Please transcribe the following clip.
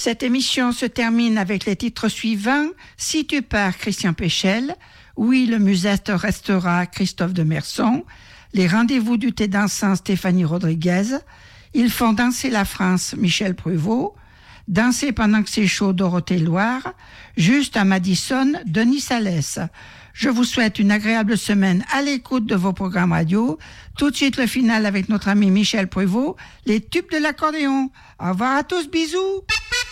Cette émission se termine avec les titres suivants. Si tu pars, Christian Péchel. Oui, le musette restera, Christophe de Merson. Les rendez-vous du thé dansant, Stéphanie Rodriguez. Ils font danser la France, Michel Pruvot. Danser pendant que c'est chaud, Dorothée Loire. Juste à Madison, Denis Salès. Je vous souhaite une agréable semaine à l'écoute de vos programmes radio. Tout de suite le final avec notre ami Michel Pruvot, les tubes de l'accordéon. Au revoir à tous, bisous.